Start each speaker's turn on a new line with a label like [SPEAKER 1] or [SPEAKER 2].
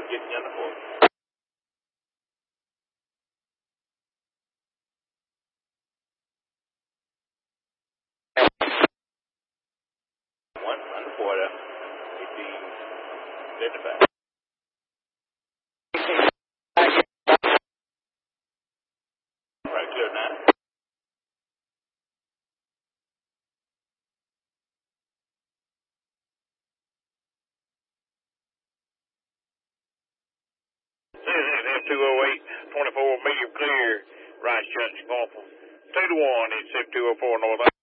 [SPEAKER 1] getting you on the board. One underwater, 55. Right, clear now. F208, 24, medium clear, right Junction, Paul. 2 to 1, it's F204 North.